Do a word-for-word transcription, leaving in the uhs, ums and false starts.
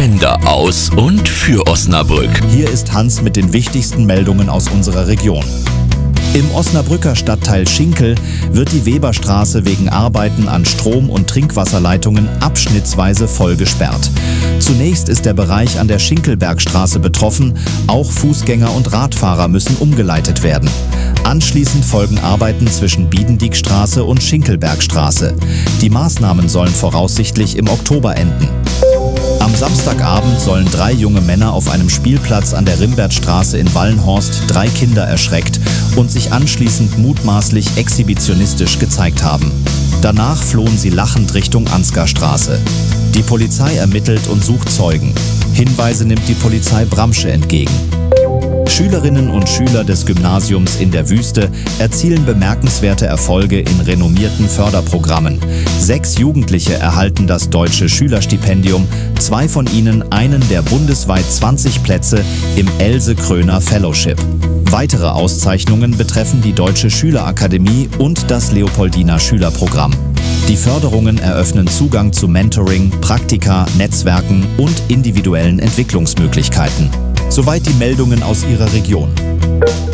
Agenda aus und für Osnabrück. Hier ist Hans mit den wichtigsten Meldungen aus unserer Region. Im Osnabrücker Stadtteil Schinkel wird die Weberstraße wegen Arbeiten an Strom- und Trinkwasserleitungen abschnittsweise voll gesperrt. Zunächst ist der Bereich an der Schinkelbergstraße betroffen, auch Fußgänger und Radfahrer müssen umgeleitet werden. Anschließend folgen Arbeiten zwischen Biedendiekstraße und Schinkelbergstraße. Die Maßnahmen sollen voraussichtlich im Oktober enden. Am Samstagabend sollen drei junge Männer auf einem Spielplatz an der Rimbertstraße in Wallenhorst drei Kinder erschreckt und sich anschließend mutmaßlich exhibitionistisch gezeigt haben. Danach flohen sie lachend Richtung Ansgarstraße. Die Polizei ermittelt und sucht Zeugen. Hinweise nimmt die Polizei Bramsche entgegen. Schülerinnen und Schüler des Gymnasiums in der Wüste erzielen bemerkenswerte Erfolge in renommierten Förderprogrammen. Sechs Jugendliche erhalten das Deutsche Schülerstipendium, zwei von ihnen einen der bundesweit zwanzig Plätze im Else Kröner Fellowship. Weitere Auszeichnungen betreffen die Deutsche Schülerakademie und das Leopoldiner Schülerprogramm. Die Förderungen eröffnen Zugang zu Mentoring, Praktika, Netzwerken und individuellen Entwicklungsmöglichkeiten. Soweit die Meldungen aus Ihrer Region.